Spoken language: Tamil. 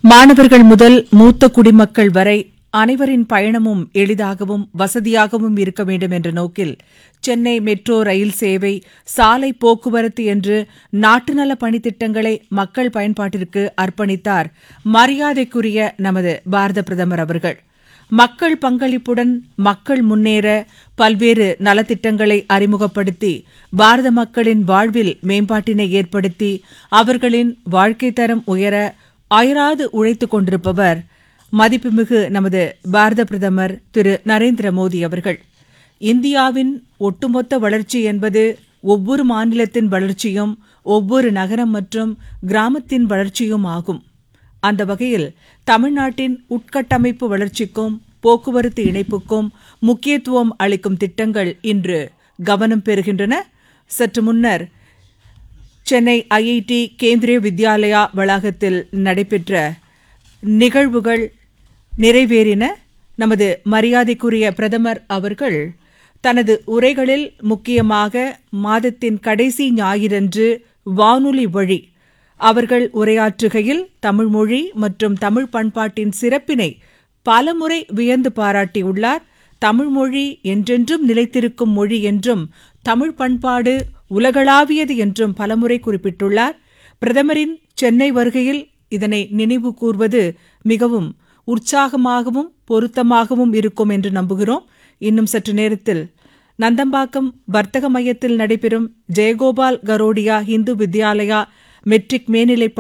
மாணவர்கள் முதல் மூத்த குடிமக்கள் வரை அனைவரின் பயணமும் எளிதாகவும் வசதியாகவும் இருக்க வேண்டும் என்ற நோக்கில் சென்னை மெட்ரோ ரயில் சேவை, சாலை போக்குவரத்து என்று நாட்டு நல பணித்திட்டங்களை மக்கள் பயன்பாட்டிற்கு அர்ப்பணித்தார் மரியாதைக்குரிய நமது பாரத பிரதமர் அவர்கள். மக்கள் பங்களிப்புடன் மக்கள் முன்னேற பல்வேறு நலத்திட்டங்களை அறிமுகப்படுத்தி பாரத மக்களின் வாழ்வில் மேம்பாட்டினை ஏற்படுத்தி அவர்களின் வாழ்க்கை தரம் உயர அயராது உழைத்துக் கொண்டிருப்பவர் மதிப்புமிகு நமது பாரத பிரதமர் திரு நரேந்திர மோடி அவர்கள். இந்தியாவின் ஒட்டுமொத்த வளர்ச்சி என்பது ஒவ்வொரு மாநிலத்தின் வளர்ச்சியும் ஒவ்வொரு நகரம் மற்றும் கிராமத்தின் வளர்ச்சியும் ஆகும். அந்த வகையில் தமிழ்நாட்டின் உட்கட்டமைப்பு வளர்ச்சிக்கும் போக்குவரத்து இணைப்புக்கும் முக்கியத்துவம் அளிக்கும் திட்டங்கள் இன்று கவனம் பெறுகின்றன. சற்று முன்னர் சென்னை ஐஐடி கேந்திரிய வித்யாலயா வளாகத்தில் நடைபெற்ற நிகழ்வுகள் நிறைவேறின. நமது மரியாதைக்குரிய பிரதமர் அவர்கள் தனது உரைகளில் முக்கியமாக மாதத்தின் கடைசி ஞாயிறன்று வானொலி வழி அவர்கள் உரையாற்றுகையில் தமிழ் மொழி மற்றும் தமிழ் பண்பாட்டின் சிறப்பினை பலமுறை வியந்து பாராட்டியுள்ளார். தமிழ் மொழி என்றென்றும் நிலைத்திருக்கும் மொழி என்றும் தமிழ் பண்பாடு உலகளாவியது என்றும் பலமுறை குறிப்பிட்டுள்ளார். பிரதமரின் சென்னை வருகையில் இதனை நினைவு கூர்வது மிகவும் உற்சாகமாகவும் பொருத்தமாகவும் இருக்கும் என்று நம்புகிறோம். இன்னும் சற்று நேரத்தில் நந்தம்பாக்கம் வர்த்தக மையத்தில் நடைபெறும் ஜெயகோபால் கரோடியா இந்து வித்யாலயா மெட்ரிக் மேல்நிலைப்